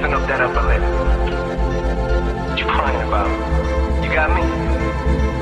Open up that upper lip. What you crying about? You got me?